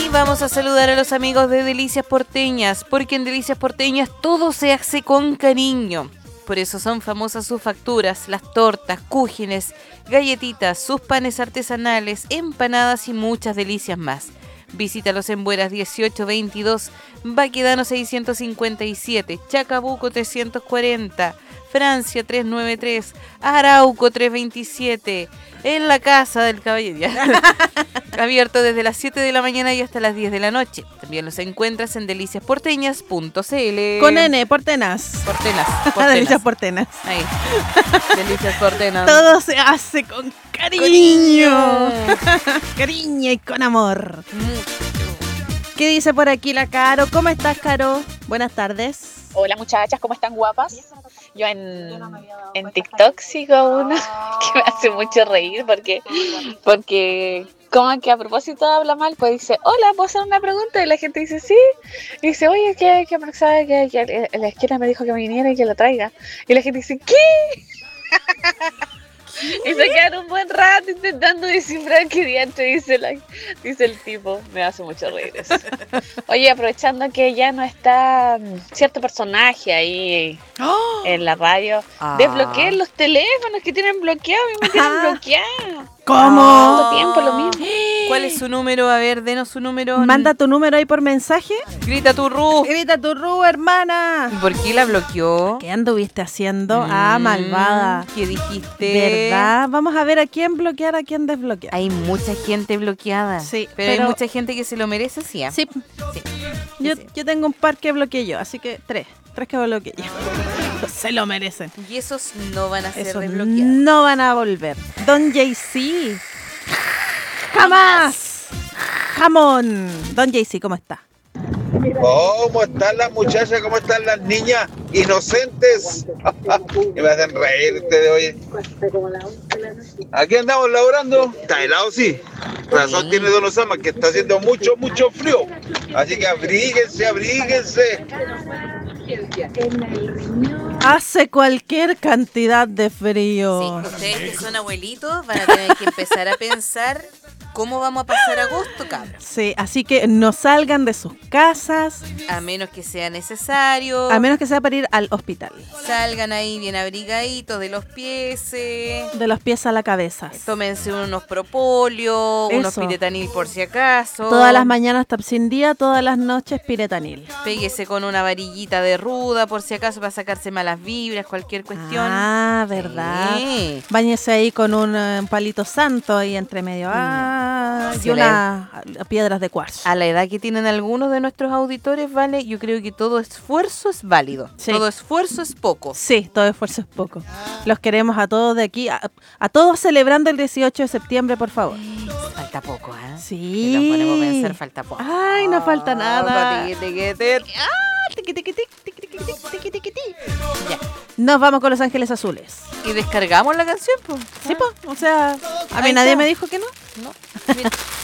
vamos a saludar a los amigos de Delicias Porteñas, porque en Delicias Porteñas todo se hace con cariño. Por eso son famosas sus facturas, las tortas, cúgenes, galletitas, sus panes artesanales, empanadas y muchas delicias más. Visítalos en Bueras 1822, Baquedano 657, Chacabuco 340, Francia 393, Arauco 327, en la Casa del Caballero. Abierto desde las 7 de la mañana y hasta las 10 de la noche. También los encuentras en deliciasporteñas.cl. Con N, Portenas. Portenas. Delicias Portenas. Ahí. Delicias Portenas. Todo se hace con cariño. Cariño y con amor. ¿Qué dice por aquí la Caro? ¿Cómo estás, Caro? Buenas tardes. Hola muchachas, ¿cómo están guapas? Yo en TikTok sigo uno que me hace mucho reír porque como que a propósito habla mal, pues dice, hola, ¿puedo hacer una pregunta? Y la gente dice, sí. Y dice, oye, que sabe que la esquina me dijo que me viniera y que la traiga. Y la gente dice, ¿qué? Y se quedan un buen rato intentando descifrar qué diantre dice el tipo. Me hace mucho reír eso. Oye, aprovechando que ya no está cierto personaje ahí en la radio, desbloqueen los teléfonos que tienen bloqueados. Y me tienen bloqueado. ¿Cómo? Todo tiempo lo mismo. ¿Cuál es su número? A ver, denos su número. Manda tu número ahí por mensaje. Grita tu Ru. Grita tu Ru, hermana. ¿Y por qué la bloqueó? ¿Qué anduviste haciendo? Malvada. ¿Qué dijiste? ¿Verdad? Vamos a ver a quién bloquear, a quién desbloquear. Hay mucha gente bloqueada. Sí, pero hay mucha gente que se lo merece, sí. Sí. Yo tengo un par que bloqueé yo, así que tres que bloqueé yo. Se lo merecen. Y esos no van a ser Esos desbloqueados. no van a volver. Don JC. ¡Jamás! ¡Jamón! Don JC, ¿cómo está? ¿Cómo están las muchachas? ¿Cómo están las niñas inocentes? Que me hacen reírte de hoy. Aquí andamos laburando. Está helado, sí. Razón tiene Don Osama, que está haciendo mucho frío. Así que abríguense. Hace cualquier cantidad de frío. Sí, ustedes que son abuelitos van a tener que empezar a pensar cómo vamos a pasar agosto, cabros. Sí, así que no salgan de sus casas. A menos que sea necesario. A menos que sea para ir al hospital. Salgan ahí bien abrigaditos de los pies. De los pies a la cabeza. Tómense unos propóleo, unos Eso. piretanil por si acaso. Todas las mañanas Tapsin día, todas las noches piretanil. Péguese con una varillita de ruda por si acaso para sacarse malas vibras, cualquier cuestión. Ah, ¿verdad? Sí. Báñese ahí con un palito santo ahí entre medio. Y unas piedras de cuarzo. A la edad que tienen algunos de nuestros auditores, vale, yo creo que todo esfuerzo es válido. Sí. Todo esfuerzo es poco. Sí, todo esfuerzo es poco. Los queremos a todos de aquí, a todos celebrando el 18 de septiembre, por favor. Falta poco, ¿eh? Sí. Si nos ponemos a pensar, falta poco. Ay, no falta nada. Ya. Nos vamos con Los Ángeles Azules. Y descargamos la canción, pues. Sí, po. O sea, a mí Ahí nadie está. me dijo que no. No. Mira.